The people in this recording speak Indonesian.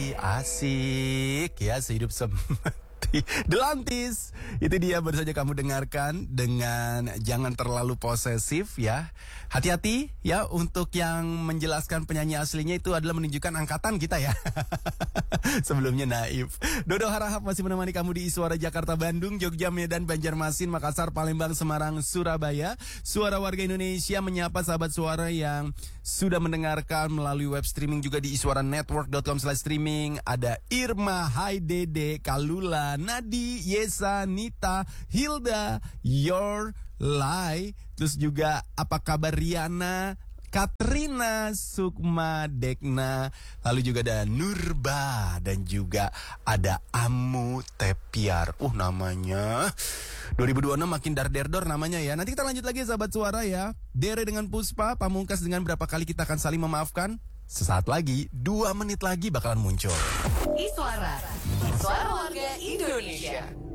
Asik ya, sehidup semati Delantis. Itu dia, baru saja kamu dengarkan dengan Jangan Terlalu Posesif ya. Hati-hati ya, untuk yang menjelaskan penyanyi aslinya itu adalah menunjukkan angkatan kita ya. Sebelumnya Naif. Dodo Harahap masih menemani kamu di Suara Jakarta, Bandung, Jogja, Medan, Banjarmasin, Makassar, Palembang, Semarang, Surabaya. Suara warga Indonesia menyapa sahabat suara yang sudah mendengarkan melalui web streaming juga di iswaranetwork.com/streaming. Ada Irma, Hai Dede, Kalula, Nadi, Yesa, Nita, Hilda, Your Lai, terus juga apa kabar Riana, Katrina, Sukma, Dekna, lalu juga ada Nurba, dan juga ada Amu Tepiar. Namanya 2026 makin dar-der-dor namanya ya. Nanti kita lanjut lagi sahabat suara ya. Dere dengan Puspa, Pamungkas dengan Berapa Kali Kita Akan Saling Memaafkan. Sesaat lagi, 2 menit lagi bakalan muncul. Iswara, Suara Warga Indonesia.